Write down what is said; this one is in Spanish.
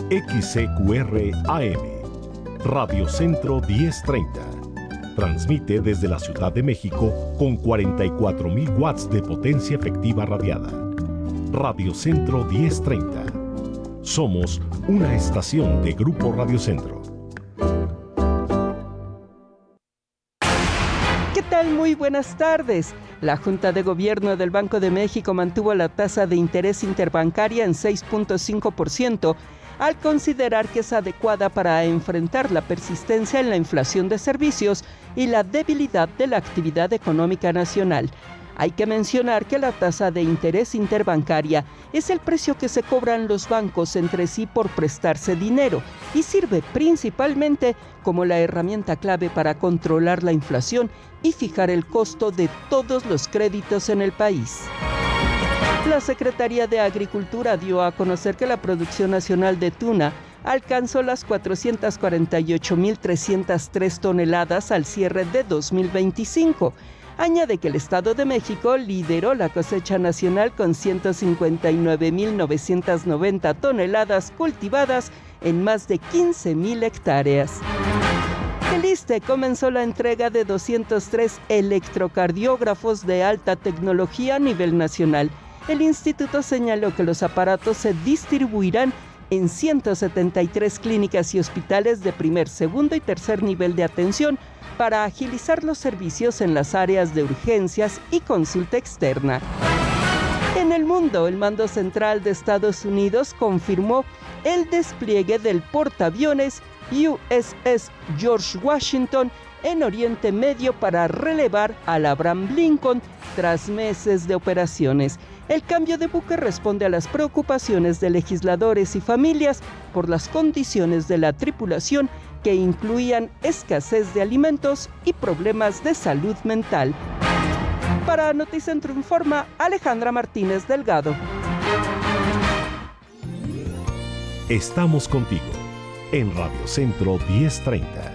XCQR AM, Radio Centro 1030. Transmite desde la Ciudad de México con 44,000 watts de potencia efectiva radiada. Radio Centro 1030. Somos una estación de Grupo Radio Centro. ¿Qué tal? Muy buenas tardes. La Junta de Gobierno del Banco de México mantuvo la tasa de interés interbancaria en 6.5%, al considerar que es adecuada para enfrentar la persistencia en la inflación de servicios y la debilidad de la actividad económica nacional. Hay que mencionar que la tasa de interés interbancaria es el precio que se cobran los bancos entre sí por prestarse dinero y sirve principalmente como la herramienta clave para controlar la inflación y fijar el costo de todos los créditos en el país. La Secretaría de Agricultura dio a conocer que la producción nacional de tuna alcanzó las 448,303 toneladas al cierre de 2025. Añade que el Estado de México lideró la cosecha nacional con 159,990 toneladas cultivadas en más de 15,000 hectáreas. El ISSSTE comenzó la entrega de 203 electrocardiógrafos de alta tecnología a nivel nacional. El instituto señaló que los aparatos se distribuirán en 173 clínicas y hospitales de primer, segundo y tercer nivel de atención para agilizar los servicios en las áreas de urgencias y consulta externa. En el mundo, el Mando Central de Estados Unidos confirmó el despliegue del portaaviones USS George Washington en Oriente Medio para relevar al Abraham Lincoln tras meses de operaciones. El cambio de buque responde a las preocupaciones de legisladores y familias por las condiciones de la tripulación que incluían escasez de alimentos y problemas de salud mental. Para Noticentro Informa, Alejandra Martínez Delgado. Estamos contigo en Radio Centro 1030.